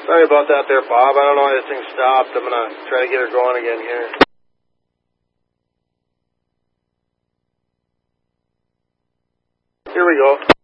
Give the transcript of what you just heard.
Sorry about that there, Bob. I don't know why this thing stopped. I'm going to try to get her going again here. Here we go.